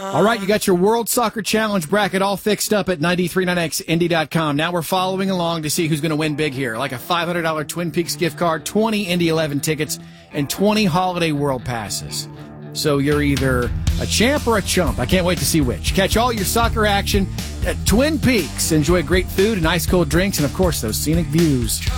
All right, you got your World Soccer Challenge bracket all fixed up at 939xindy.com. Now we're following along to see who's going to win big here, like a $500 Twin Peaks gift card, 20 Indy 11 tickets, and 20 Holiday World passes. So you're either a champ or a chump. I can't wait to see which. Catch all your soccer action at Twin Peaks. Enjoy great food and ice-cold drinks and, of course, those scenic views.